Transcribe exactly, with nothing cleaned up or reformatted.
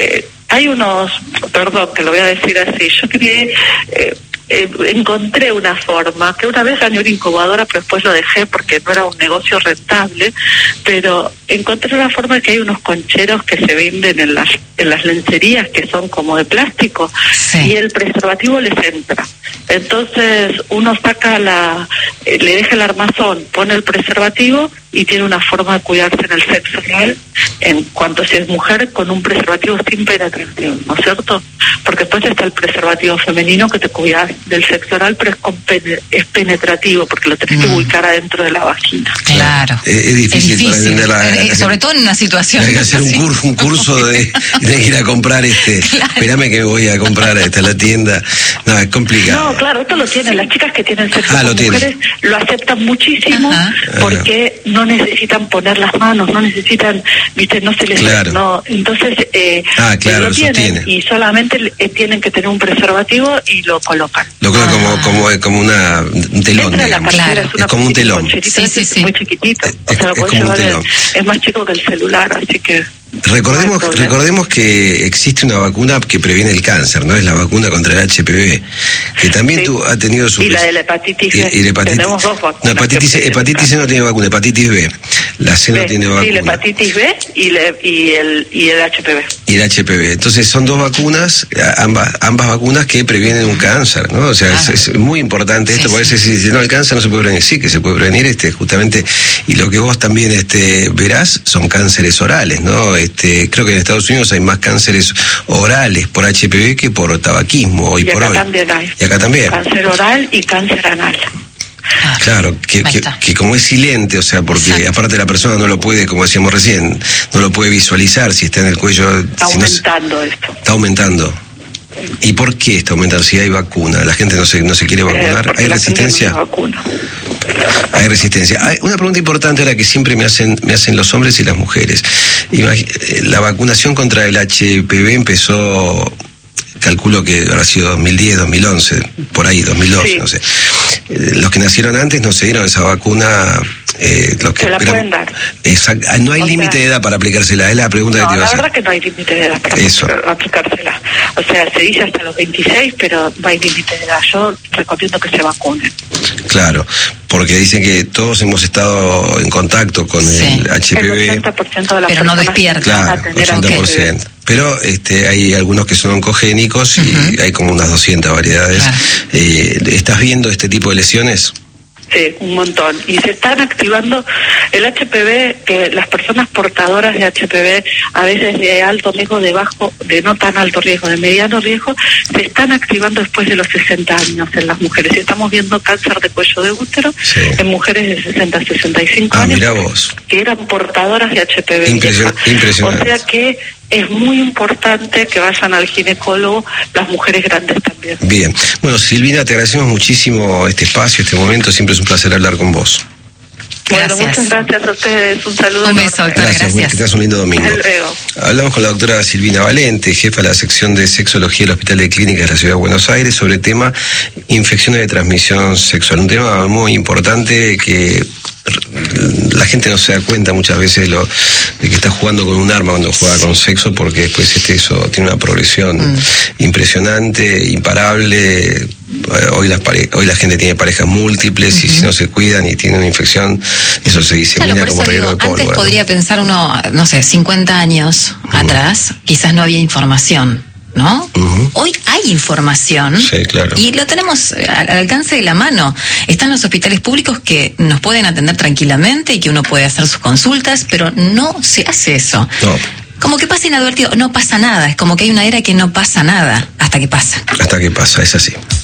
eh, hay unos, perdón que lo voy a decir así, yo creé, eh, eh, encontré una forma, que una vez gané una incubadora, pero después lo dejé porque no era un negocio rentable, pero encontré una forma de que hay unos concheros que se venden en las, en las lencerías que son como de plástico, sí. Y el preservativo les entra. Entonces uno saca la, eh, le deja el armazón, pone el preservativo y tiene una forma de cuidarse en el sexo oral, en cuanto si es mujer, con un preservativo sin penetración, ¿no es cierto? Porque después está el preservativo femenino que te cuida del sexo oral, pero es, con pene, es penetrativo, porque lo tenés mm. que ubicar adentro de la vagina. Claro. Es, es difícil, es difícil. Para entender la, eh, sobre todo en una situación. Hay que hacer un curso, un curso de, de ir a comprar este. Claro. Espérame que voy a comprar este, a la tienda. No, es complicado. No, claro, esto lo tienen las chicas que tienen sexo ah, con lo mujeres, tiene. Lo aceptan muchísimo. Ajá. Porque no necesitan poner las manos, no necesitan, viste, no se les claro. no, entonces eh, ah, claro, lo tienen y solamente eh, tienen que tener un preservativo y lo colocan. Lo colocan ah. como como como una un telón, digamos. Claro. Es, es como un telón. Sí, sí, sí. Muy chiquitito. Es, o sea, es, es como un telón. El, es más chico que el celular, así que Recordemos, no recordemos que existe una vacuna que previene el cáncer, ¿no? Es la vacuna contra el H P V, que también sí. tú, ha tenido su... Y la de la hepatitis C. Y, y la hepatitis, tenemos dos vacunas. No, hepatitis, hepatitis C no tiene vacuna, hepatitis B. La C B, no tiene vacuna. Sí, la hepatitis B y, le, y, el, y el H P V. Y el H P V. Entonces son dos vacunas, ambas ambas vacunas que previenen un cáncer, ¿no? O sea, ah. es, es muy importante esto, sí, porque sí. si dice, no, el cáncer no se puede prevenir, sí que se puede prevenir, este, justamente, y lo que vos también este, verás son cánceres orales, ¿no? Este, creo que en Estados Unidos hay más cánceres orales por H P V que por tabaquismo hoy y por acá hoy. También hay. Y acá también. Cáncer oral y cáncer anal. Ah, claro, que, que, que como es silente, o sea, porque Exacto. aparte la persona no lo puede, como decíamos recién, no lo puede visualizar si está en el cuello. Está si aumentando no, esto. Está aumentando. ¿Y por qué está aumentando? Si hay vacuna, la gente no se, no se quiere vacunar, eh, ¿hay resistencia? No vacuna. Hay resistencia. Hay una pregunta importante ahora que siempre me hacen me hacen los hombres y las mujeres. Imag- la vacunación contra el H P V empezó, calculo que habrá sido dos mil diez, dos mil once, por ahí, dos mil doce, sí. no sé. Los que nacieron antes no se dieron esa vacuna. Eh, los que se la esperan, pueden dar. Exact, no hay límite de edad para aplicársela, es la pregunta no, que te iba a hacer. La verdad que no hay límite de edad para Eso. aplicársela. O sea, se dice hasta los veintiséis, pero no hay límite de edad. Yo recomiendo que se vacunen. Claro, porque dicen que todos hemos estado en contacto con sí. el H P V. El ochenta por ciento de las pero no despierta. Claro, ochenta por ciento. Pero este, hay algunos que son oncogénicos y uh-huh. hay como unas doscientas variedades. Claro. Eh, ¿Estás viendo este tipo de lesiones? Sí, un montón. Y se están activando el H P V, que las personas portadoras de H P V, a veces de alto riesgo, de bajo, de no tan alto riesgo, de mediano riesgo, se están activando después de los sesenta años en las mujeres. Y estamos viendo cáncer de cuello de útero sí. en mujeres de sesenta a sesenta y cinco ah, años mirá vos. que eran portadoras de H P V. Impresion- impresionante. O sea que es muy importante que vayan al ginecólogo las mujeres grandes también. Bien. Bueno, Silvina, te agradecemos muchísimo este espacio, este momento. Siempre es un placer hablar con vos. Bueno, gracias. muchas gracias a ustedes. Un saludo. Un beso, doctora. Gracias. Gracias. Que tengas un lindo domingo. Hasta luego. Hablamos con la doctora Silvina Valente, jefa de la sección de sexología del Hospital de Clínicas de la Ciudad de Buenos Aires, sobre el tema infecciones de transmisión sexual. Un tema muy importante que la gente no se da cuenta muchas veces lo, de que está jugando con un arma cuando juega con sexo, porque después este eso tiene una progresión mm. impresionante, imparable. Hoy, las pare- hoy la gente tiene parejas múltiples uh-huh. y si no se cuidan y tienen una infección, eso se disemina claro, como reguero de pólvora. Antes podría pensar uno, no sé, cincuenta años uh-huh. atrás, quizás no había información, ¿no? Uh-huh. Hoy hay información sí, claro. y lo tenemos al alcance de la mano. Están los hospitales públicos que nos pueden atender tranquilamente y que uno puede hacer sus consultas, pero no se hace eso. No. Como que pasa inadvertido, no pasa nada, es como que hay una era que no pasa nada hasta que pasa. Hasta que pasa, es así.